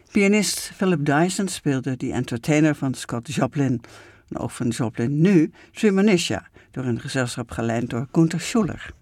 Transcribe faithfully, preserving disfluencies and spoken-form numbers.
Pianist Philip Dyson speelde die entertainer van Scott Joplin, en ook van Joplin nu, Treemonisha, door een gezelschap geleid door Gunther Schuller.